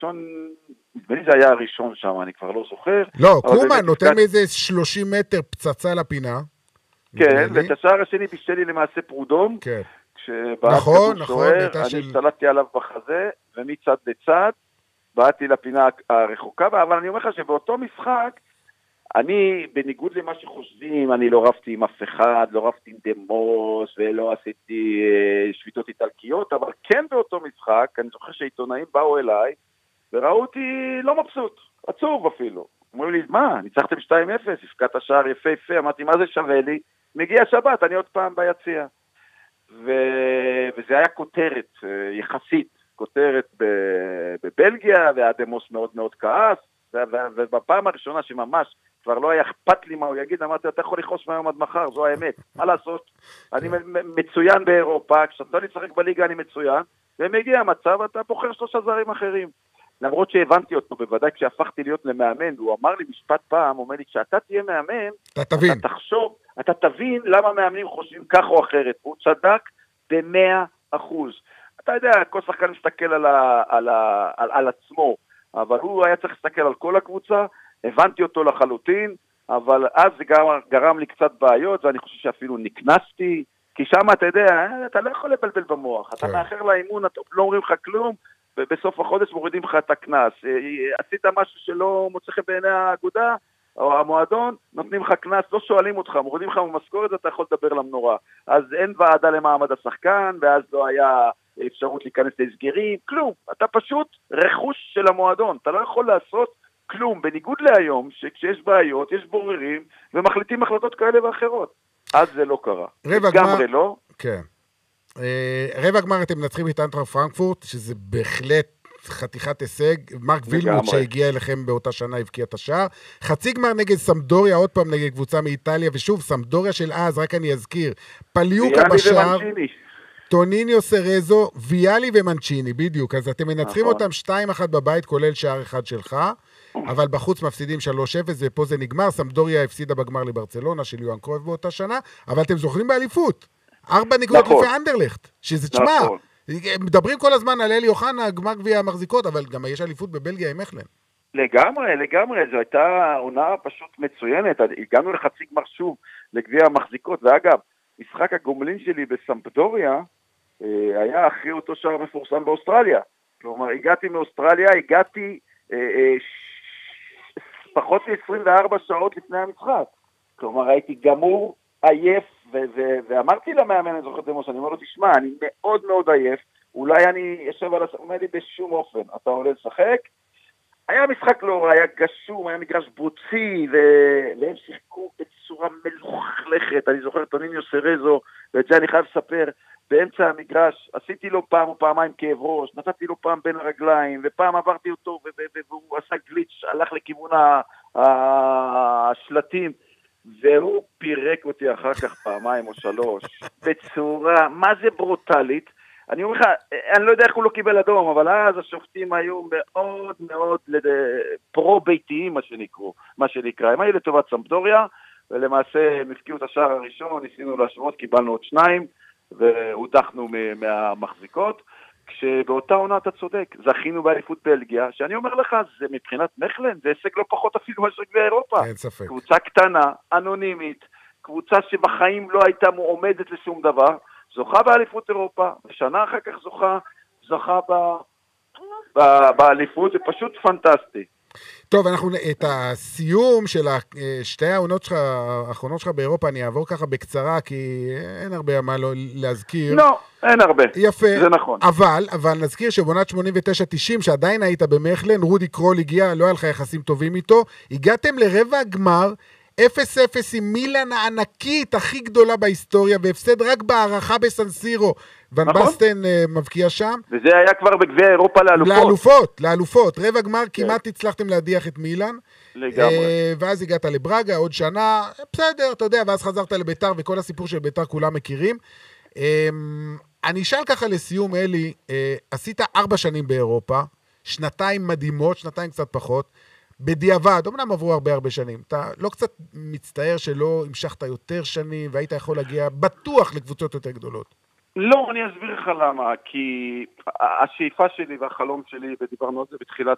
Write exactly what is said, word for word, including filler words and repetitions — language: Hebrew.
הראשון, נדמה לי זה היה הראשון שם, אני כבר לא זוכר. לא, קומן נותן מאיזה שלושים מטר פצצה לפינה. כן, ואת השער השני בישל לי למעשה פרודום. כן. נכון, נכון. אני השתלטתי עליו בחזה, ומצד לצד, באתי לפינה הרחוקה, אבל אני אומר לך שבאותו משחק, אני, בניגוד למה שחושבים, אני לא רבתי עם אף אחד, לא רבתי עם דמוס, ולא עשיתי אה, שביתות איטלקיות, אבל כן באותו משחק, אני זוכר שעיתונאים באו אליי, וראו אותי לא מבסוט, עצוב אפילו. אומרים לי, מה, ניצחתם שתיים אפס, הפקעת השער יפה יפה, אמרתי, מה זה שווה לי? מגיע שבת, אני עוד פעם ביציע. ו... וזה היה כותרת, יחסית, כותרת בבלגיה, והדמוס מאוד מאוד כעס, ובפעם הראשונה שממש כבר לא היה אכפת לי מה הוא יגיד, אמרתי, אתה יכול לכעוס מהיום עד מחר, זו האמת, מה לעשות? אני מצוין באירופה, כשאתה נשחק בליגה אני מצוין, ומגיע המצב, אתה בוחר שלושה זרים אחרים. למרות שהבנתי אותו, בוודאי כשהפכתי להיות למאמן, הוא אמר לי משפט פעם, הוא אומר לי, כשאתה תהיה מאמן, אתה תבין. אתה תחשוב, אתה תבין למה מאמנים חושבים כך או אחרת, והוא צדק במאה אחוז. אתה יודע, כל שחקן מסתכל על, ה, על, ה, על, על עצמו, אבל הוא היה צריך להסתכל על כל הקבוצה, הבנתי אותו לחלוטין, אבל אז זה גרם, גרם לי קצת בעיות, ואני חושב שאפילו נקנסתי, כי שם אתה יודע, אתה לא יכול לבלבל במוח, אתה מאחר לאימון, אתה לא אומרים לך כלום, ובסוף החודש מורידים לך את הכנס. עשית משהו שלא מוצא חן בעיני האגודה, או המועדון, נותנים לך כנס, לא שואלים אותך, מורידים לך במשכורת, אתה יכול לדבר למנורה. אז אין ועדה למעמד השחקן, ואז לא היה אפשרות להיכנס להסגרים, כלום. אתה פשוט רכוש של המועדון, אתה לא יכול לעשות כלום, בניגוד להיום, שכשיש בעיות, יש בוררים, ומחליטים החלטות כאלה ואחרות. אז זה לא קרה. גמרי לא. כן. רבע גמר אתם מנצחים את אינטראכט פרנקפורט, שזה בהחלט חתיכת הישג, מרק וילמוט שהגיע אליכם באותה שנה הבקיע את השער, חצי גמר נגד סמדוריה, עוד פעם נגד קבוצה מאיטליה, ושוב סמדוריה של אז, רק אני אזכיר, פליוקה בשער, טוניניו סרזו, ויאלי ומנצ'יני, בדיוק, אז אתם מנצחים אותם שתיים אחת בבית, כולל שער אחד שלך, אבל בחוץ מפסידים שלוש אפס, ופה זה נגמר, סמדוריה הפסידה בגמר לברצלונה של יוהאן קרויף באותה שנה, אבל אתם זוכרים באליפות, ארבע נקודות לפי אנדרלכט, שזה תשמע, מדברים כל הזמן על אלי אוחנה, גמר גביע המחזיקות, אבל גם יש אליפות בבלגיה עם מכלן. לגמרי, לגמרי, זו הייתה עונה פשוט מצוינת, הגענו לחצי גמר שוב לגביע המחזיקות, ואגב, משחק הגומלין שלי בסמפדוריה, היה אחרי אותו שער מפורסם באוסטרליה, כלומר, הגעתי מאוסטרליה, הגעתי פחות מ-עשרים וארבע שעות לפני המשחק, כלומר, הייתי גמור, עייף, ואמרתי למאמן, אני זוכר דמוס, אני אומר לו, תשמע, אני מאוד מאוד עייף, אולי אני יושב על הסמאלי בשום אופן, אתה עולה לשחק, היה משחק לא, היה גשום, היה מגרש בוצי, והם שיחקו בצורה מלוכלכת, אני זוכר טוניניו סרזו, ואת זה אני חייב לספר, באמצע המגרש, עשיתי לו פעם או פעמיים כאב ראש, נתתי לו פעם בין הרגליים, ופעם עברתי אותו, והוא עשה גליץ', הלך לכיוון השלטים, והוא פירק אותי אחר כך פעמיים או שלוש, בצורה, מה זה ברוטלית, אני אומר לך, אני לא יודע איך הוא לא קיבל אדום, אבל אז השופטים היו מאוד מאוד פרו-ביתיים, מה שנקראו, מה שנקרא, הם היו לטובת סמפדוריה, ולמעשה הם הפקיעו את השער הראשון, ניסינו להשוות, קיבלנו עוד שניים, והודחנו מהמחזיקות, כשבאותה עונה אתה צודק, זכינו באליפות בלגיה, שאני אומר לך, זה מבחינת מכלן, זה הישג לא פחות אפילו מאשר גביע אירופה. אין ספק. קבוצה קטנה, אנונימית, קבוצה שבחיים לא הייתה מועמדת לשום דבר, זוכה באליפות אירופה, ושנה אחר כך זוכה, זוכה באליפות, זה פשוט פנטסטי. טוב, אנחנו את הסיום של שתי העונות שלך, האחרונות שלך באירופה, אני אעבור ככה בקצרה, כי אין הרבה מה להזכיר. לא, אין הרבה. יפה. זה נכון. אבל, אבל נזכיר שבעונת שמונים ותשע תשעים, שעדיין היית במכלן, רודי קרול הגיע, לא היה לך יחסים טובים איתו, הגעתם לרבע הגמר, אפס אפס עם מילאן הענקית הכי גדולה בהיסטוריה, והפסד רק בהערכה בסנסירו. ון נכון. בסטן uh, מבקיע שם. וזה היה כבר בגביע אירופה לאלופות. לאלופות, לאלופות. רבע גמר כמעט הצלחתם להדיח את מילאן. לגמרי. Uh, ואז הגעת לברגה, עוד שנה, בסדר, אתה יודע, ואז חזרת לביתר, וכל הסיפור של ביתר כולם מכירים. Um, אני אשאל ככה לסיום, אלי, uh, עשית ארבע שנים באירופה, שנתיים מדהימות, שנתיים קצת פחות, בדיעבד, אמנם עברו הרבה הרבה שנים, אתה לא קצת מצטער שלא המשכת יותר שנים, והיית יכול להגיע בטוח לקבוצות יותר גדולות? לא, אני אסביר לך למה, כי השאיפה שלי והחלום שלי, ודיברנו על זה בתחילת